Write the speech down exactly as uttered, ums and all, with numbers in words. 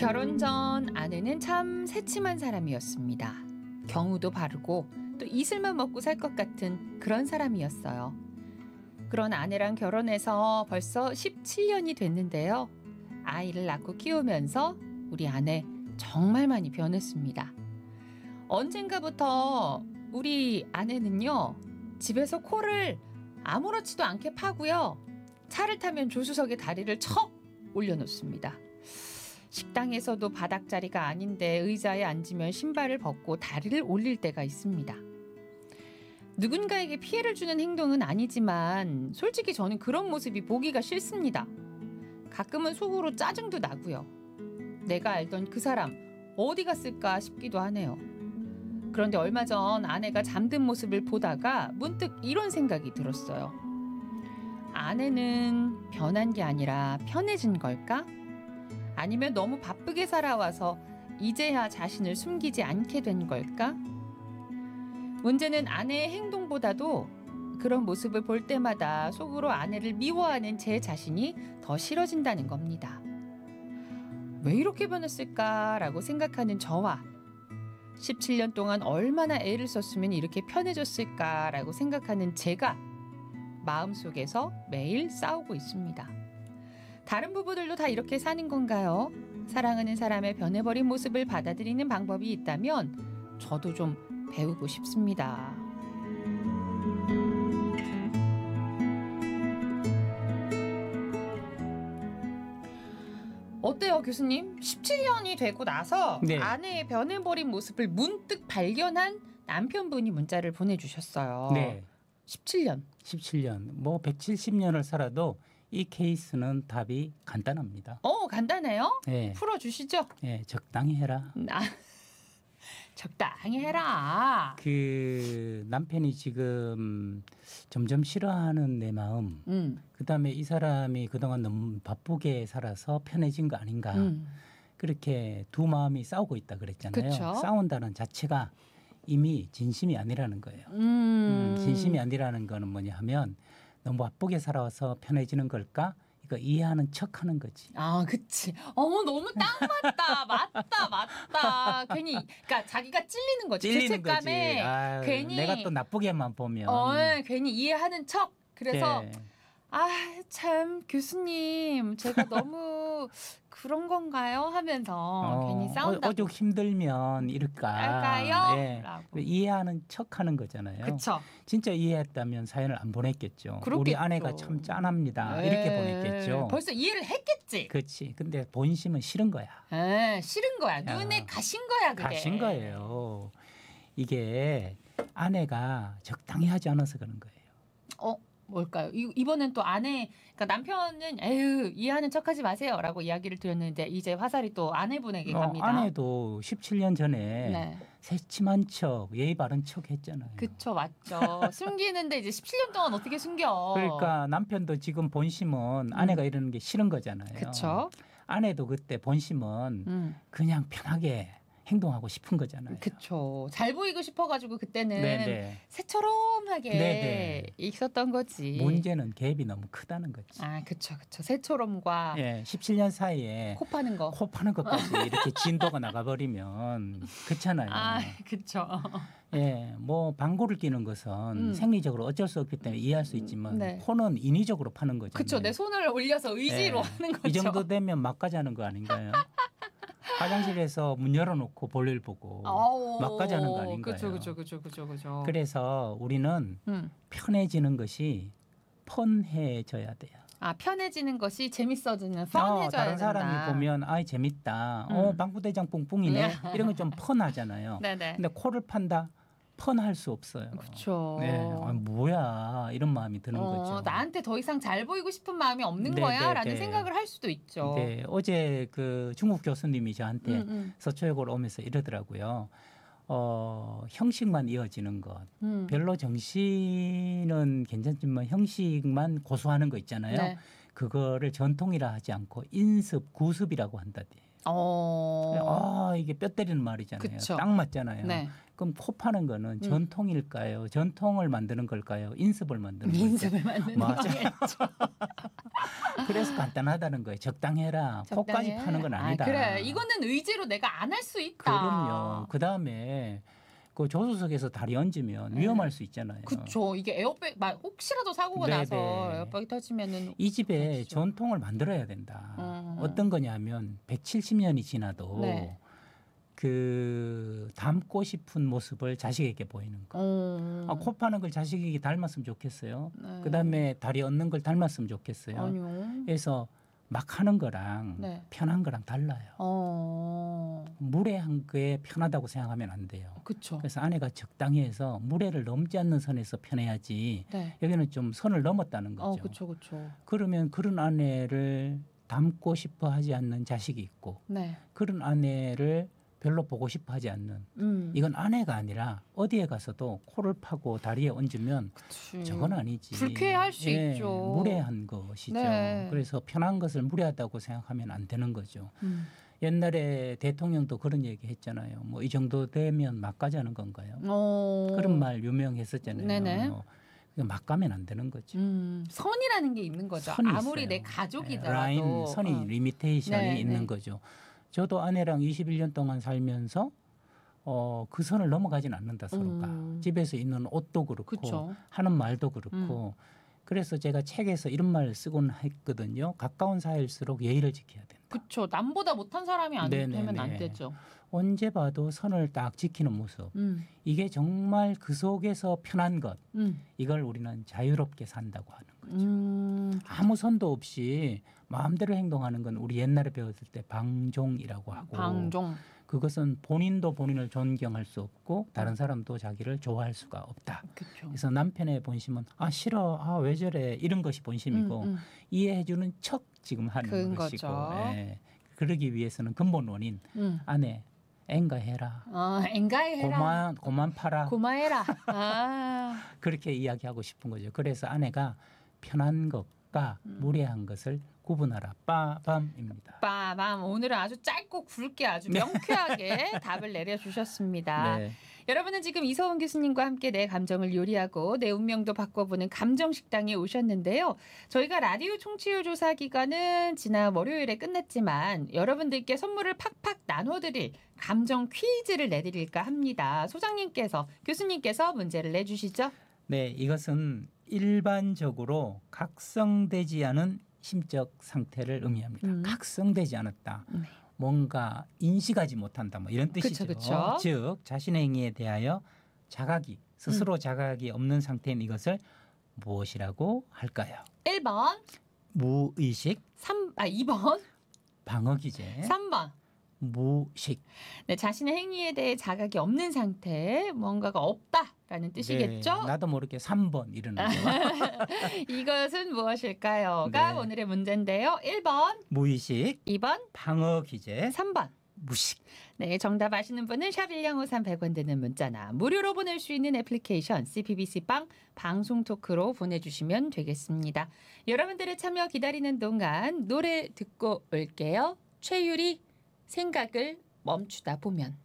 결혼 전 아내는 참 새침한 사람이었습니다. 경우도 바르고 또 이슬만 먹고 살 것 같은 그런 사람이었어요. 그런 아내랑 결혼해서 벌써 십칠 년이 됐는데요. 아이를 낳고 키우면서 우리 아내 정말 많이 변했습니다. 언젠가부터 우리 아내는요, 집에서 코를 아무렇지도 않게 파고요, 차를 타면 조수석에 다리를 척 올려놓습니다. 식당에서도 바닥자리가 아닌데 의자에 앉으면 신발을 벗고 다리를 올릴 때가 있습니다. 누군가에게 피해를 주는 행동은 아니지만 솔직히 저는 그런 모습이 보기가 싫습니다. 가끔은 속으로 짜증도 나고요. 내가 알던 그 사람 어디 갔을까 싶기도 하네요. 그런데 얼마 전 아내가 잠든 모습을 보다가 문득 이런 생각이 들었어요. 아내는 변한 게 아니라 편해진 걸까? 아니면 너무 바쁘게 살아와서 이제야 자신을 숨기지 않게 된 걸까? 문제는 아내의 행동보다도 그런 모습을 볼 때마다 속으로 아내를 미워하는 제 자신이 더 싫어진다는 겁니다. 왜 이렇게 변했을까라고 생각하는 저와 십칠 년 동안 얼마나 애를 썼으면 이렇게 편해졌을까라고 생각하는 제가 마음속에서 매일 싸우고 있습니다. 다른 부부들도 다 이렇게 사는 건가요? 사랑하는 사람의 변해버린 모습을 받아들이는 방법이 있다면 저도 좀 배우고 싶습니다. 어때요, 교수님? 십칠 년이 되고 나서 네. 아내의 변해버린 모습을 문득 발견한 남편분이 문자를 보내주셨어요. 네. 십칠 년. 십칠 년. 뭐 백칠십 년을 살아도 이 케이스는 답이 간단합니다. 어, 간단해요? 네. 풀어주시죠. 네, 적당히 해라. 아, 적당히 해라. 그 남편이 지금 점점 싫어하는 내 마음. 음. 그다음에 이 사람이 그동안 너무 바쁘게 살아서 편해진 거 아닌가. 음. 그렇게 두 마음이 싸우고 있다 그랬잖아요. 그쵸? 싸운다는 자체가 이미 진심이 아니라는 거예요. 음. 음, 진심이 아니라는 거는 뭐냐 하면 너무 바쁘게 살아와서 편해지는 걸까? 이거 이해하는 척하는 거지. 아, 그치. 어, 너무 딱 맞다, 맞다, 맞다. 괜히, 그러니까 자기가 찔리는 거지. 찔리는 죄책감에 거지. 아유, 괜히 내가 또 나쁘게만 보면. 어, 괜히 이해하는 척. 그래서 네. 아, 참 교수님, 제가 너무 그런 건가요? 하면서 어, 괜히 싸운다고. 오죽 힘들면 이럴까. 할까요? 예. 라고. 이해하는 척하는 거잖아요. 그쵸. 진짜 이해했다면 사연을 안 보냈겠죠. 그렇겠죠. 우리 아내가 참 짠합니다. 에이, 이렇게 보냈겠죠. 벌써 이해를 했겠지. 그렇지. 근데 본심은 싫은 거야. 에이, 싫은 거야. 눈에 야, 가신 거야. 그게. 가신 거예요. 이게 아내가 적당히 하지 않아서 그런 거예요. 어? 뭘까요? 이, 이번엔 또 아내, 그러니까 남편은 에휴 이해하는 척하지 마세요라고 이야기를 드렸는데 이제 화살이 또 아내분에게 어, 갑니다. 아내도 십칠 년 전에 네. 새침한 척, 예의 바른 척 했잖아요. 그쵸, 맞죠. 숨기는데 이제 십칠 년 동안 어떻게 숨겨? 그러니까 남편도 지금 본심은 아내가 음. 이러는 게 싫은 거잖아요. 그쵸. 아내도 그때 본심은 음. 그냥 편하게 행동하고 싶은 거잖아요. 그렇죠. 잘 보이고 싶어가지고 그때는 네네. 새처럼하게 네네. 있었던 거지. 문제는 갭이 너무 크다는 거지. 아, 그렇죠, 그렇죠. 새처럼과 예, 십칠 년 사이에 코 파는 거, 코 파는 것까지 이렇게 진도가 나가버리면 그렇잖아요. 아, 그렇죠. 예, 뭐 방구를 끼는 것은 음. 생리적으로 어쩔 수 없기 때문에 이해할 수 있지만 네. 코는 인위적으로 파는 거잖아요. 그렇죠. 내 손을 올려서 의지로 예, 하는 거죠. 이 정도 되면 막가자는 거 아닌가요? 화장실에서 문 열어놓고 볼일 보고 막가지 하는 거 아닌가요? 그렇죠, 그렇죠, 그렇죠, 그렇죠, 그렇죠. 그래서 우리는 음. 편해지는 것이 펀해져야 돼요. 아, 편해지는 것이 재밌어지는 펀해져야 어, 다른 된다. 사람이 보면 아이 재밌다. 음. 어, 방구대장 뿡뿡이네. 이런 건 좀 펀하잖아요. 네네. 근데 코를 판다. 펀할 수 없어요. 그렇죠. 네. 아, 뭐야 이런 마음이 드는 어, 거죠. 나한테 더 이상 잘 보이고 싶은 마음이 없는 네, 거야라는 네, 네. 생각을 할 수도 있죠. 네. 어제 그 중국 교수님이 저한테 음, 음. 서초역으로 오면서 이러더라고요. 어, 형식만 이어지는 것. 음. 별로 정신은 괜찮지만 형식만 고수하는 거 있잖아요. 네. 그거를 전통이라 하지 않고 인습, 구습이라고 한다대요. 어. 아 이게 뼈 때리는 말이잖아요. 그쵸. 딱 맞잖아요. 네. 그럼 코 파는 거는 음. 전통일까요? 전통을 만드는 걸까요? 인습을 만드는 걸까요? 인습을 만드는 맞아. 거겠죠. 그래서 간단하다는 거예요. 적당해라. 코까지 적당해. 파는 건 아니다. 아, 그래. 이거는 의지로 내가 안 할 수 있다. 그럼요. 그 다음에 그 조수석에서 다리 얹으면 네. 위험할 수 있잖아요. 그쵸. 이게 에어백 막 혹시라도 사고가 네네. 나서 에어백이 터지면은 이 집에 그렇죠. 전통을 만들어야 된다. 음. 어떤 거냐면 백칠십 년이 지나도 네. 그 닮고 싶은 모습을 자식에게 보이는 거. 음. 아, 코 파는 걸 자식에게 닮았으면 좋겠어요. 네. 그다음에 다리 얹는 걸 닮았으면 좋겠어요. 아니요. 그래서 막 하는 거랑 네. 편한 거랑 달라요. 어. 무례한 거에 편하다고 생각하면 안 돼요. 그쵸. 그래서 아내가 적당히 해서 무례를 넘지 않는 선에서 편해야지. 네. 여기는 좀 선을 넘었다는 거죠. 어, 그쵸, 그쵸. 그러면 그런 아내를 닮고 싶어 하지 않는 자식이 있고 네. 그런 아내를 별로 보고 싶어 하지 않는 음. 이건 아내가 아니라 어디에 가서도 코를 파고 다리에 얹으면 그치. 저건 아니지. 불쾌할 수 예, 있죠. 무례한 것이죠. 네. 그래서 편한 것을 무례하다고 생각하면 안 되는 거죠. 음. 옛날에 대통령도 그런 얘기 했잖아요. 뭐 이 정도 되면 막 가자는 건가요? 어. 그런 말 유명했었잖아요. 네네. 어, 막 가면 안 되는 거죠. 음, 선이라는 게 있는 거죠. 선이 아무리 있어요. 내 가족이더라도. 라인, 선이 어. 리미테이션이 네, 있는 네. 거죠. 저도 아내랑 이십일 년 동안 살면서 어, 그 선을 넘어가진 않는다 서로가. 음. 집에서 입는 옷도 그렇고 그쵸. 하는 말도 그렇고. 그래서 제가 책에서 이런 말 쓰곤 했거든요. 가까운 사이일수록 예의를 지켜야 된다. 그쵸. 남보다 못한 사람이 안 네네네. 되면 안 되죠. 언제 봐도 선을 딱 지키는 모습. 음. 이게 정말 그 속에서 편한 것. 음. 이걸 우리는 자유롭게 산다고 하는 거죠. 음. 아무 선도 없이 마음대로 행동하는 건 우리 옛날에 배웠을 때 방종이라고 하고 방종. 그것은 본인도 본인을 존경할 수 없고 다른 사람도 자기를 좋아할 수가 없다. 그쵸. 그래서 남편의 본심은 아 싫어, 아 왜 저래 이런 것이 본심이고 음, 음. 이해해주는 척 지금 하는 그런 것이고 거죠. 예. 그러기 위해서는 근본 원인 음. 아내 앵가해라, 아, 앵가해라. 고만 고만 팔아 고마해라. 아. 그렇게 이야기하고 싶은 거죠. 그래서 아내가 편한 것과 음. 무례한 것을 구분하라. 빠밤입니다. 빠밤. 오늘은 아주 짧고 굵게 아주 명쾌하게 답을 내려주셨습니다. 네. 여러분은 지금 이서훈 교수님과 함께 내 감정을 요리하고 내 운명도 바꿔보는 감정식당에 오셨는데요. 저희가 라디오 청취율 조사 기간은 지난 월요일에 끝났지만 여러분들께 선물을 팍팍 나눠드릴 감정 퀴즈를 내드릴까 합니다. 소장님께서, 교수님께서 문제를 내주시죠. 네, 이것은 일반적으로 각성되지 않은 심적 상태를 의미합니다. 음. 각성되지 않았다. 네. 뭔가 인식하지 못한다. 뭐 이런 뜻이죠. 그쵸, 그쵸. 즉 자신의 행위에 대하여 자각이 스스로 자각이 없는 상태인 이것을 무엇이라고 할까요? 일 번, 무의식, 삼, 아, 이 번, 방어기제, 삼 번. 무식. 네, 자신의 행위에 대해 자각이 없는 상태, 뭔가가 없다라는 뜻이겠죠? 네, 나도 모르게 삼 번 이러는 거. 이것은 무엇일까요?가 네. 오늘의 문제인데요. 일 번, 무의식, 이 번, 방어기제, 삼 번. 무식. 네, 정답 아시는 분은 샵 일공오삼 백 원 드는 문자나 무료로 보낼 수 있는 애플리케이션 씨피비씨 빵 방송 토크로 보내주시면 되겠습니다. 여러분들의 참여 기다리는 동안 노래 듣고 올게요. 최유리 생각을 멈추다 보면.